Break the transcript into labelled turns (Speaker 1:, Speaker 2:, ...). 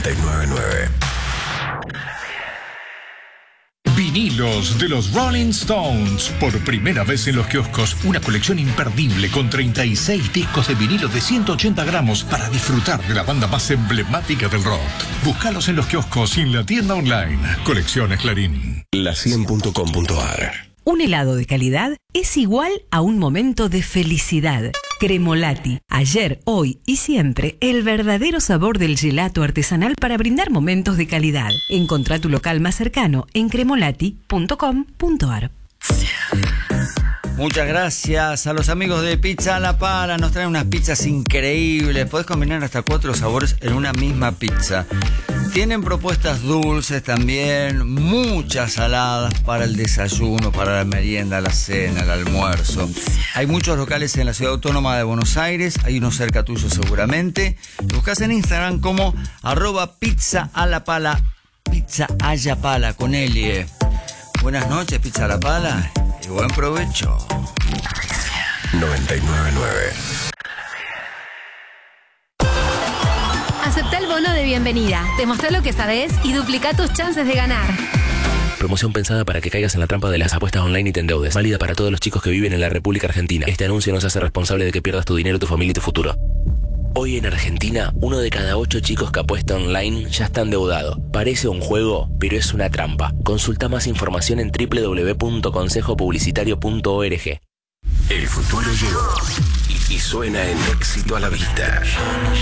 Speaker 1: 999.
Speaker 2: Vinilos de los Rolling Stones. Por primera vez en los kioscos, una colección imperdible con 36 discos de vinilo de 180 gramos para disfrutar de la banda más emblemática del rock. Búscalos en los kioscos y en la tienda online. Colecciones Clarín.
Speaker 1: La100.com.ar.
Speaker 3: Un helado de calidad es igual a un momento de felicidad. Cremolati. Ayer, hoy y siempre, el verdadero sabor del gelato artesanal para brindar momentos de calidad. Encontrá tu local más cercano en cremolati.com.ar.
Speaker 4: Muchas gracias a los amigos de Pizza a la Pala. Nos traen unas pizzas increíbles. Podés combinar hasta 4 sabores en una misma pizza. Tienen propuestas dulces también, muchas saladas para el desayuno, para la merienda, la cena, el almuerzo. Hay muchos locales en la Ciudad Autónoma de Buenos Aires, hay uno cerca tuyo seguramente. Buscás en Instagram como @pizzaalapala, Pizza Ayapala con Elie. Buenas noches, Pizza a la Pala, y buen provecho.
Speaker 1: 999.
Speaker 5: Aceptá el bono de bienvenida, demostrá lo que sabés y duplica tus chances de ganar.
Speaker 6: Promoción pensada para que caigas en la trampa de las apuestas online y te endeudes. Válida para todos los chicos que viven en la República Argentina. Este anuncio no se hace responsable de que pierdas tu dinero, tu familia y tu futuro. Hoy en Argentina, 1 de cada 8 chicos que apuesta online ya está endeudado. Parece un juego, pero es una trampa. Consulta más información en www.consejopublicitario.org.
Speaker 1: El futuro llegó y suena en Éxito a la Vista.